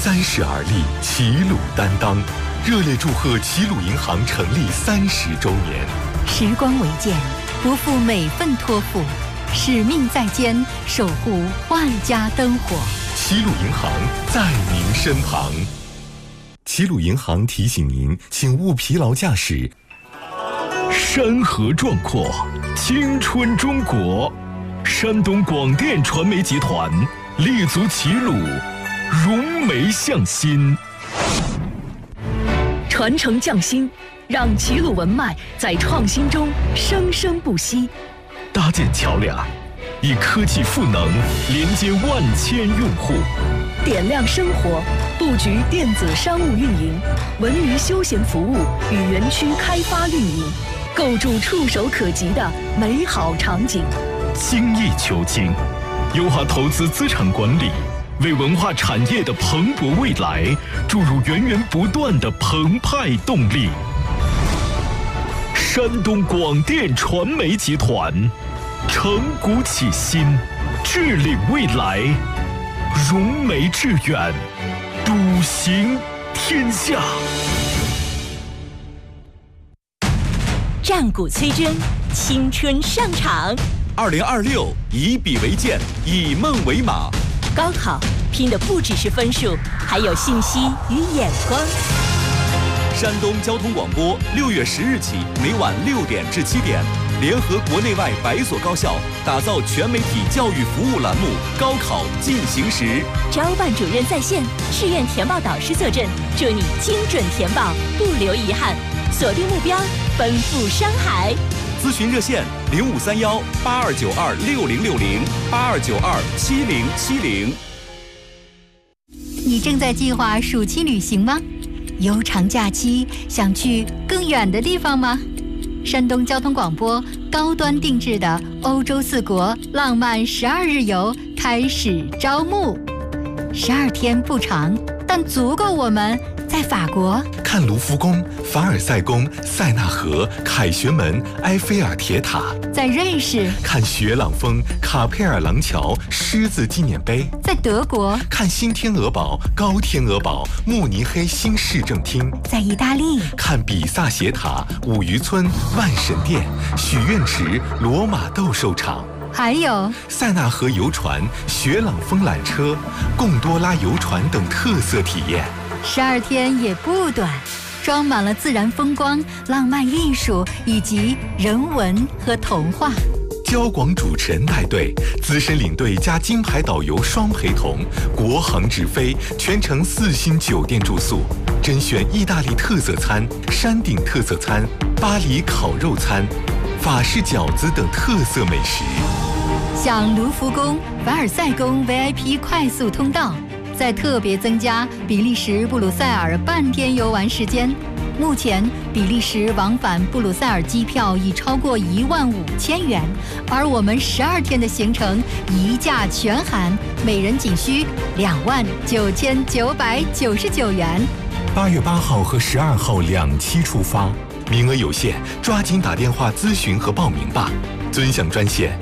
30而立，齐鲁担当，热烈祝贺齐鲁银行成立30周年。 时光为鉴，不负每份托付，使命在肩，守护万家灯火。 齐鲁银行在您身旁。齐鲁银行提醒您，请勿疲劳驾驶。 山河壮阔，青春中国。山东广电传媒集团立足齐鲁，融媒向心， 传承匠心，让齐鲁文脉在创新中生生不息。 搭建桥梁，以科技赋能连接万千用户。 点亮生活，布局电子商务运营、文娱休闲服务与园区开发运营，构筑触手可及的美好场景。 精益求精，优化投资资产管理，为文化产业的蓬勃未来注入源源不断的澎湃动力。山东广电传媒集团，承古启新，致领未来，融媒致远，笃行天下。 战鼓催真，青春上场。 2026，以笔为鉴，以梦为马。 高考拼的不只是分数，还有信息与眼光。 山东交通广播6月10日起，每晚6点至7点，联合国内外100所高校，打造全媒体教育服务栏目《高考进行时》。 招办主任在线，志愿填报导师坐镇，祝你精准填报，不留遗憾。锁定目标，奔赴山海。 咨询热线0531-8292-6060，8292-7070。 你正在计划暑期旅行吗？悠长假期想去更远的地方吗？山东交通广播高端定制的欧洲4国浪漫12日游开始招募，12天不长，但足够我们在法国看卢浮宫、凡尔赛宫、塞纳河、凯旋门、埃菲尔铁塔； 在瑞士看雪朗峰、卡佩尔廊桥、狮子纪念碑； 在德国看新天鹅堡、高天鹅堡、慕尼黑新市政厅； 在意大利看比萨斜塔、五渔村、万神殿、许愿池、罗马斗兽场。 还有塞纳河游船、雪朗峰缆车、贡多拉游船等特色体验。 12天也不短，装满了自然风光、浪漫艺术以及人文和童话。 交广主持人带队，资深领队加金牌导游双陪同，国航直飞，全程4星酒店住宿，甄选意大利特色餐、山顶特色餐、巴黎烤肉餐、法式饺子等特色美食。 享卢浮宫、凡尔赛宫 VIP 快速通道，再特别增加比利时布鲁塞尔半天游玩时间。目前比利时往返布鲁塞尔机票已超过15000元，而我们12天的行程一价全含，每人仅需29999元。 8月8号和12号2期出发，名额有限，抓紧打电话咨询和报名吧。尊享专线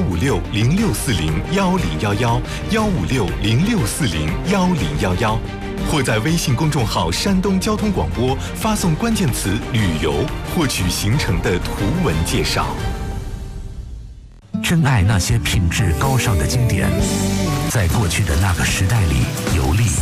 156064011，156064011，或在微信公众号山东交通广播发送关键词旅游，获取行程的图文介绍。 珍爱那些品质高尚的经典，在过去的那个时代里游历。